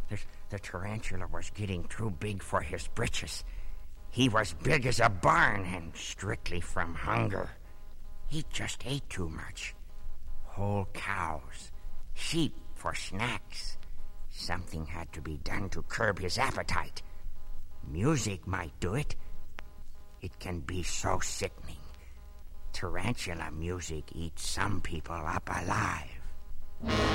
The tarantula was getting too big for his britches. He was big as a barn and strictly from hunger. He just ate too much. Whole cows, sheep for snacks. Something had to be done to curb his appetite. Music might do it. It can be so sickening. Tarantula music eats some people up alive.